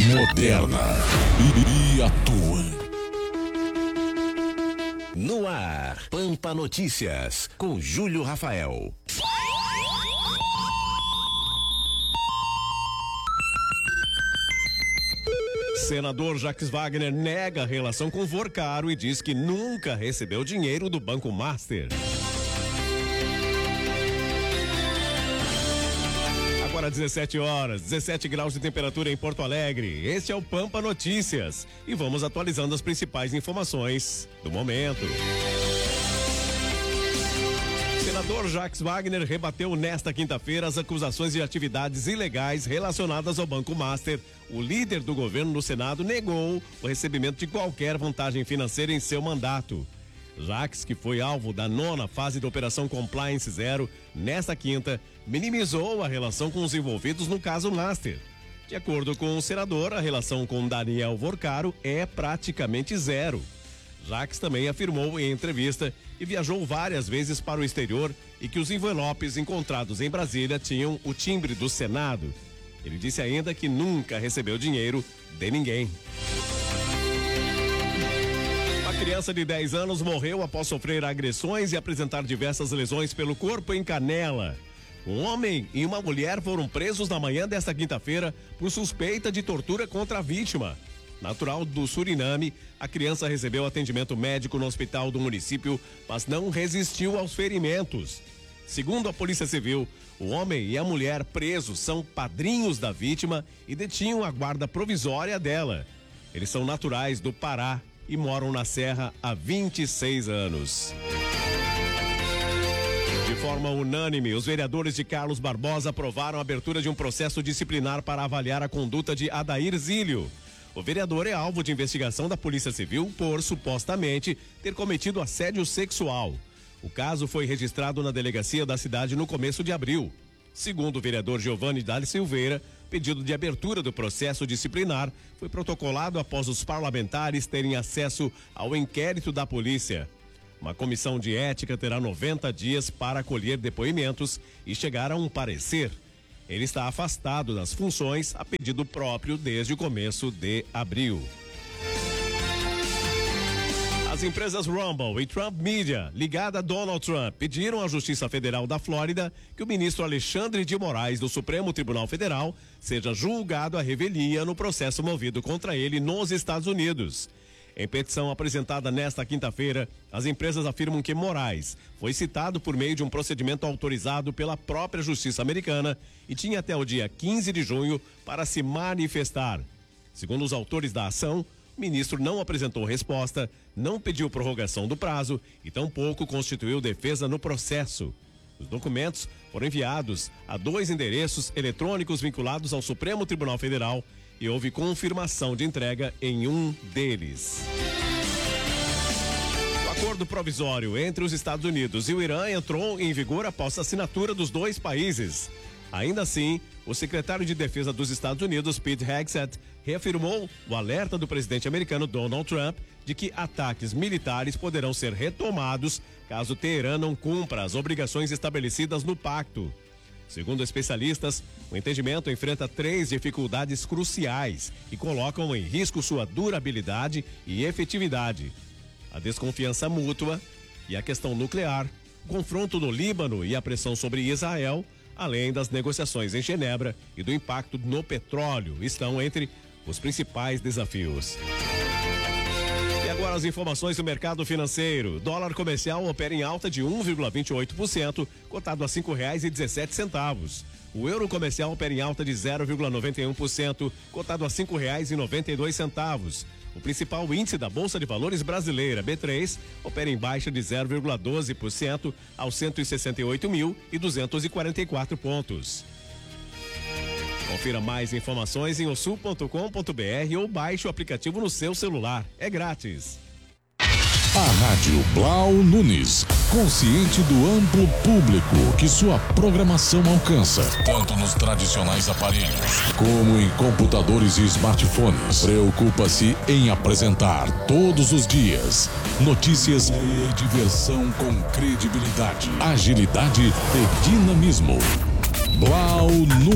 moderna e atuante. No ar, Pampa Notícias, com Júlio Rafael. Senador Jacques Wagner nega a relação com Vorcaro e diz que nunca recebeu dinheiro do Banco Master. Agora 17 horas, 17 graus de temperatura em Porto Alegre. Este é o Pampa Notícias e vamos atualizando as principais informações do momento. Senador Jacques Wagner rebateu nesta quinta-feira as acusações de atividades ilegais relacionadas ao Banco Master. O líder do governo no Senado negou o recebimento de qualquer vantagem financeira em seu mandato. Jacques, que foi alvo da 9ª fase da Operação Compliance Zero, nesta quinta, minimizou a relação com os envolvidos no caso Master. De acordo com o senador, a relação com Daniel Vorcaro é praticamente zero. Jacques também afirmou em entrevista que viajou várias vezes para o exterior e que os envelopes encontrados em Brasília tinham o timbre do Senado. Ele disse ainda que nunca recebeu dinheiro de ninguém. Uma criança de 10 anos morreu após sofrer agressões e apresentar diversas lesões pelo corpo em Canela. Um homem e uma mulher foram presos na manhã desta quinta-feira por suspeita de tortura contra a vítima. Natural do Suriname, a criança recebeu atendimento médico no hospital do município, mas não resistiu aos ferimentos. Segundo a Polícia Civil, o homem e a mulher presos são padrinhos da vítima e detinham a guarda provisória dela. Eles são naturais do Pará e moram na Serra há 26 anos. De forma unânime, os vereadores de Carlos Barbosa aprovaram a abertura de um processo disciplinar para avaliar a conduta de Adair Zílio. O vereador é alvo de investigação da Polícia Civil por, supostamente, ter cometido assédio sexual. O caso foi registrado na delegacia da cidade no começo de abril. Segundo o vereador Giovanni Dali Silveira, pedido de abertura do processo disciplinar foi protocolado após os parlamentares terem acesso ao inquérito da polícia. Uma comissão de ética terá 90 dias para acolher depoimentos e chegar a um parecer. Ele está afastado das funções a pedido próprio desde o começo de abril. As empresas Rumble e Trump Media, ligada a Donald Trump, pediram à Justiça Federal da Flórida que o ministro Alexandre de Moraes do Supremo Tribunal Federal seja julgado à revelia no processo movido contra ele nos Estados Unidos. Em petição apresentada nesta quinta-feira, as empresas afirmam que Moraes foi citado por meio de um procedimento autorizado pela própria Justiça americana e tinha até o dia 15 de junho para se manifestar. Segundo os autores da ação, o ministro não apresentou resposta, não pediu prorrogação do prazo e tampouco constituiu defesa no processo. Os documentos foram enviados a 2 endereços eletrônicos vinculados ao Supremo Tribunal Federal e houve confirmação de entrega em um deles. O acordo provisório entre os Estados Unidos e o Irã entrou em vigor após a assinatura dos dois países. Ainda assim, o secretário de Defesa dos Estados Unidos, Pete Hegseth, reafirmou o alerta do presidente americano Donald Trump de que ataques militares poderão ser retomados caso Teherã não cumpra as obrigações estabelecidas no pacto. Segundo especialistas, o entendimento enfrenta 3 dificuldades cruciais que colocam em risco sua durabilidade e efetividade: a desconfiança mútua e a questão nuclear, o confronto no Líbano e a pressão sobre Israel, além das negociações em Genebra e do impacto no petróleo, estão entre os principais desafios. E agora as informações do mercado financeiro. Dólar comercial opera em alta de 1,28%, cotado a R$ 5,17. O euro comercial opera em alta de 0,91%, cotado a R$ 5,92. O principal índice da Bolsa de Valores brasileira, B3, opera em baixa de 0,12% aos 168.244 pontos. Confira mais informações em osul.com.br ou baixe o aplicativo no seu celular. É grátis. A Rádio Blau Nunes, consciente do amplo público que sua programação alcança, tanto nos tradicionais aparelhos como em computadores e smartphones. Preocupa-se em apresentar todos os dias notícias e diversão com credibilidade, agilidade e dinamismo. Blau Nunes.